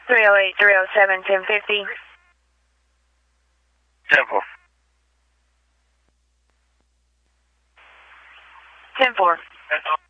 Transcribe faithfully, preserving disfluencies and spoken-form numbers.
three oh eight, three oh seven, ten fifty. Temple. ten four. That's all.